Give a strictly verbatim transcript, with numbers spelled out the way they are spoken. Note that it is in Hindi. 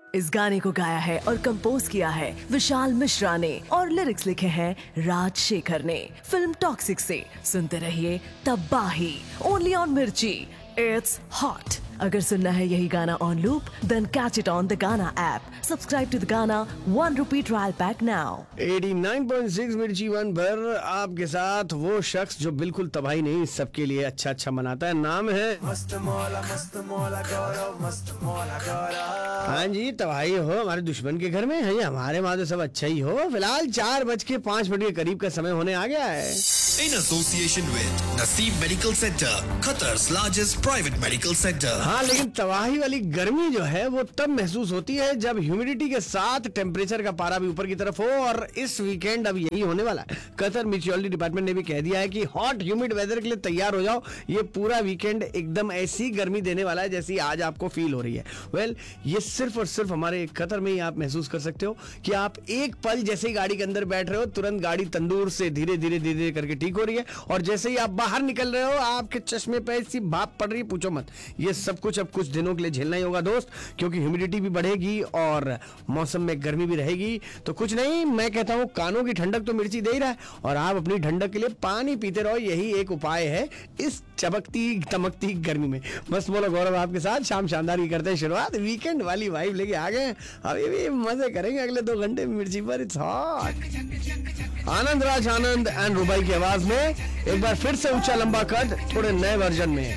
इस गाने को गाया है और कंपोज किया है विशाल मिश्रा ने और लिरिक्स लिखे हैं राज शेखर ने। फिल्म टॉक्सिक से सुनते रहिए तबाही, ओनली ऑन मिर्ची। It's hot. अगर सुनना है यही गाना on loop, then catch it on the गाना ऐप। सब्सक्राइब टू द गाना, one rupee trial pack now. नवासी पॉइंट सिक्स मिर्ची वन पर आपके साथ वो शख्स जो बिल्कुल तबाही नहीं सबके लिए अच्छा अच्छा मनाता है। नाम है मस्त मौला, मस्त मौला गौरव, मस्त मौला गौरव। हाँ जी, तबाही हो हमारे दुश्मन के घर में है, हमारे वहां तो सब अच्छा ही हो। फिलहाल चार बज के पांच मिनट के करीब का समय होने आ गया है। In association with Naseeb Medical Center, Qatar's largest private medical center. हाँ, लेकिन तबाही वाली गर्मी जो है वो तब महसूस होती है जब ह्यूमिडिटी के साथ टेम्परेचर का पारा भी ऊपर की तरफ हो। और इस वीकेंड अब यही होने वाला है। कतर मीटियोलॉजी डिपार्टमेंट ने भी कह दिया है कि हॉट ह्यूमिड वेदर के लिए तैयार हो जाओ। ये पूरा वीकेंड एकदम ऐसी गर्मी देने वाला है जैसी आज आपको फील हो रही है। वेल well, ये सिर्फ और सिर्फ हमारे कतर में ही आप महसूस कर सकते हो कि आप एक पल जैसे ही गाड़ी के अंदर बैठ रहे हो, तुरंत गाड़ी तंदूर से धीरे धीरे धीरे धीरे करके ठीक हो रही है। और जैसे ही आप बाहर निकल रहे हो, आपके चश्मे पे ऐसी भाप पड़ रही है, पूछो मत। ये सब कुछ अब कुछ दिनों के लिए झेलना ही होगा दोस्त, क्योंकि ह्यूमिडिटी भी बढ़ेगी और मौसम में गर्मी भी रहेगी। तो कुछ नहीं, मैं कहता हूं कानों की ठंडक तो मिर्ची दे ही रहा है, और आप अपनी ठंडक के लिए पानी पीते रहो। यही एक उपाय है इस चमकती तमकती गर्मी में। मस्त बोलो गौरव आपके साथ शाम शानदार की करते हैं शुरुआत। वीकेंड वाली वाइब लेके आ गए, अभी भी मजे करेंगे अगले दो घंटे मिर्ची पर। It's hot. Anand Raj Anand and रुबाई की आवाज में एक बार फिर से ऊंचा लंबा कद थोड़े नए वर्जन में।